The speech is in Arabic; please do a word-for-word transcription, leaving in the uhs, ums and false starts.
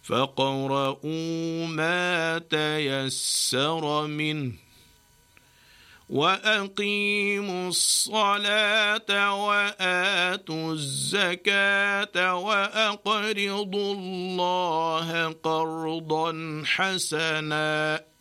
فاقرؤوا ما تيسر منه وأقيموا الصلاة وآتوا الزكاة وأقرضوا الله قرضا حسنا